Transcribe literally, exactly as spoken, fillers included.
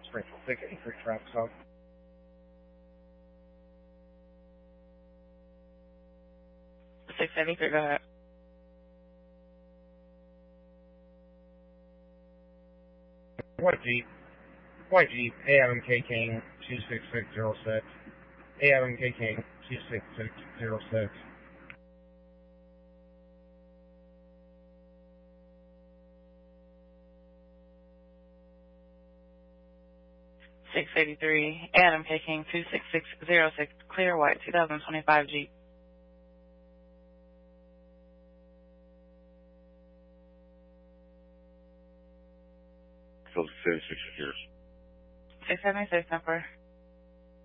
Springfield six eighty-three traffic stop. six eighty-three, go ahead. White Jeep. White Jeep, A M K King two six six zero six. A M K King two six six zero six. six eighty-three, Adam K. King two six six zero six, clear white two thousand twenty-five Jeep. So seventy-six years. six seventy-six, number.